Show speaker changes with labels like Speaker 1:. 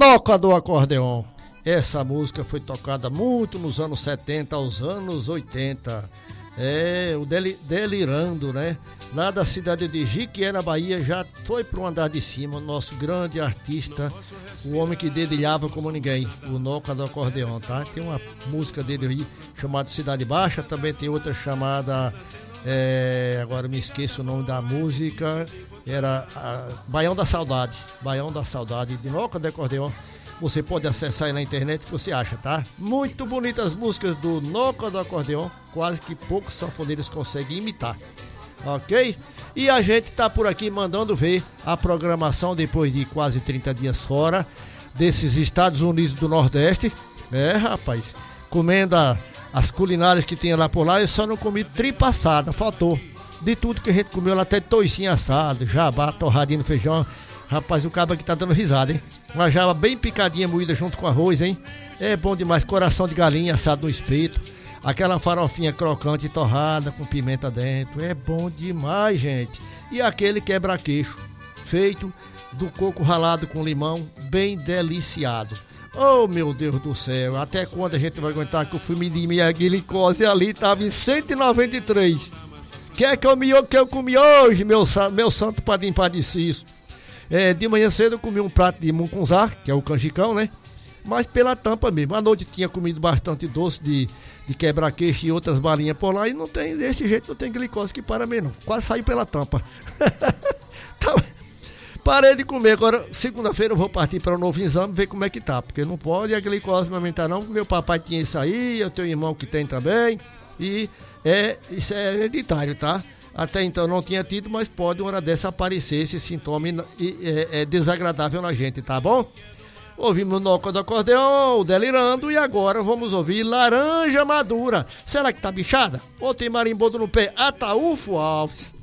Speaker 1: Noca do Acordeon. Essa música foi tocada muito nos anos 70 aos anos 80. O Delirando, né? Lá da cidade de Jiquié, na Bahia, já foi para o andar de cima. O nosso grande artista, o homem que dedilhava como ninguém, o Noca do Acordeon, tá? Tem uma música dele aí chamada Cidade Baixa, também tem outra chamada, agora me esqueço o nome da música, era Baião da Saudade, de Noca do Acordeon. Você pode acessar aí na internet que você acha, tá? Muito bonitas as músicas do Noca do Acordeon, quase que poucos sanfoneiros conseguem imitar, ok? E a gente tá por aqui mandando ver a programação depois de quase 30 dias fora desses Estados Unidos do Nordeste. Rapaz, comendo as culinárias que tinha lá por lá, eu só não comi tripa assada, faltou. De tudo que a gente comeu lá, até toicinho assado, jabá, torradinho no feijão. Rapaz, o cabo aqui tá dando risada, hein? Uma jaba bem picadinha, moída junto com arroz, hein? É bom demais, coração de galinha assado no espeto. Aquela farofinha crocante e torrada com pimenta dentro. É bom demais, gente. E aquele quebra-queixo, feito do coco ralado com limão, bem deliciado. Oh, meu Deus do céu, até quando a gente vai aguentar que o filme de minha glicose ali tava em 193? Quer que eu comi hoje, meu santo padrinho padecido? De manhã cedo eu comi um prato de mungunzá, que é o canjicão, né? Mas pela tampa mesmo. À noite tinha comido bastante doce de quebra-queixo e outras balinhas por lá. E não tem, desse jeito não tem glicose que para mesmo. Quase saiu pela tampa. Parei de comer. Agora, segunda-feira eu vou partir para um novo exame, ver como é que tá. Porque não pode a glicose me aumentar não. Meu papai tinha isso aí, eu tenho um irmão que tem também. E isso é hereditário, tá? Até então não tinha tido, mas pode uma hora dessa aparecer esse sintoma desagradável na gente, tá bom? Ouvimos Noca do Acordeon, Delirando, e agora vamos ouvir Laranja Madura. Será que tá bichada? Ou tem marimbondo no pé? Ataúfo Alves.